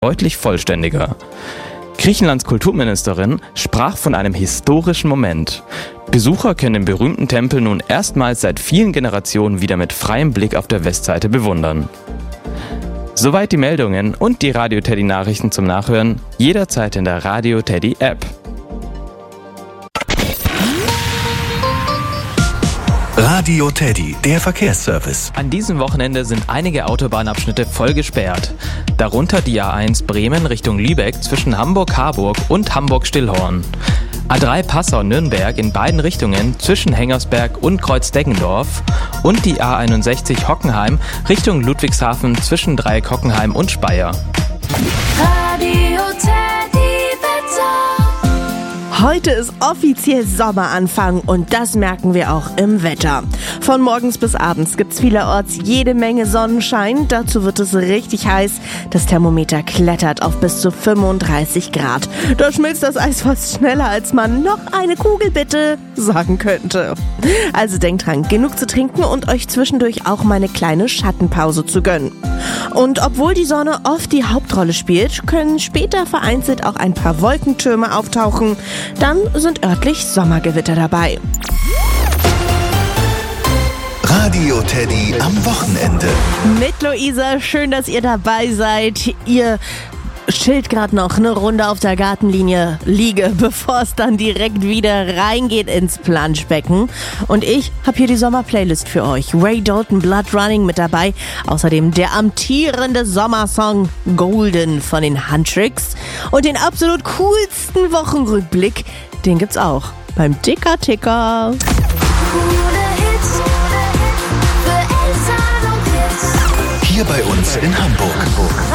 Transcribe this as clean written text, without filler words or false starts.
deutlich vollständiger. Griechenlands Kulturministerin sprach von einem historischen Moment. Besucher können den berühmten Tempel nun erstmals seit vielen Generationen wieder mit freiem Blick auf der Westseite bewundern. Soweit die Meldungen und die Radio Teddy Nachrichten zum Nachhören, jederzeit in der Radio Teddy App. Radio Teddy, der Verkehrsservice. An diesem Wochenende sind einige Autobahnabschnitte voll gesperrt. Darunter die A1 Bremen Richtung Lübeck zwischen Hamburg-Harburg und Hamburg-Stillhorn. A3 Passau-Nürnberg in beiden Richtungen zwischen Hengersberg und Kreuz-Deggendorf und die A61 Hockenheim Richtung Ludwigshafen zwischen Dreieck-Hockenheim und Speyer. Radio Teddy Wetter. Heute ist offiziell Sommeranfang und das merken wir auch im Wetter. Von morgens bis abends gibt's vielerorts jede Menge Sonnenschein. Dazu wird es richtig heiß. Das Thermometer klettert auf bis zu 35 Grad. Da schmilzt das Eis fast schneller, als man noch eine Kugel bitte sagen könnte. Also denkt dran, genug zu trinken und euch zwischendurch auch mal eine kleine Schattenpause zu gönnen. Und obwohl die Sonne oft die Hauptrolle spielt, können später vereinzelt auch ein paar Wolkentürme auftauchen. Dann sind örtlich Sommergewitter dabei. Radio Teddy am Wochenende. Mit Luisa, schön, dass ihr dabei seid. Ihr chillt gerade noch eine Runde auf der Gartenlinie Liege, bevor es dann direkt wieder reingeht ins Planschbecken. Und ich habe hier die Sommerplaylist für euch. Ray Dalton, Blood Running mit dabei. Außerdem der amtierende Sommersong Golden von den Huntrix. Und den absolut coolsten Wochenrückblick, den gibt's auch beim Ticker Ticker. Hier bei uns in Hamburg.